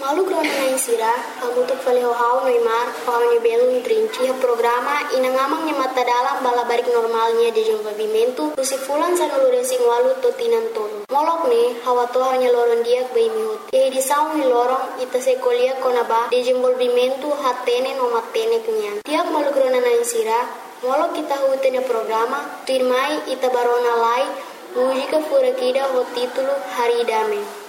Malu krona na insira, hamutuk faleho hau Neymar, hau belum trinci programa inangamang mata dalam balabarik normalnya di desenvolvimento, usifulan sanulure sing walu totinan tolo. Molok ne, hawa to hanya loron diak bay mihut. Ye di saung ni lorong ita sekolia konaba desenvolvimento hatene no matene kenyan. Tiap malu krona na insira, molok kita hutene programa, tirmai ita barona lai, mujika furakida ho titulo Hari Dame.